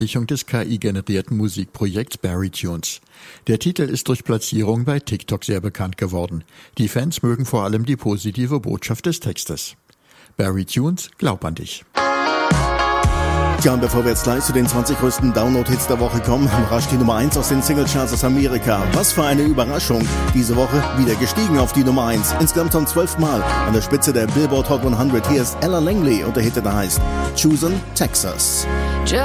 des KI-generierten Musikprojekts Barry Tunes. Der Titel ist durch Platzierung bei TikTok sehr bekannt geworden. Die Fans mögen vor allem die positive Botschaft des Textes. Barry Tunes, glaub an dich. Ja, und bevor wir jetzt gleich zu den 20 größten Download-Hits der Woche kommen, rasch die Nummer 1 aus den Singlecharts aus Amerika. Was für eine Überraschung. Diese Woche wieder gestiegen auf die Nummer 1. Insgesamt zum 12. Mal an der Spitze der Billboard Hot 100. Hier ist Ella Langley und der Hit, der heißt Choosing Texas.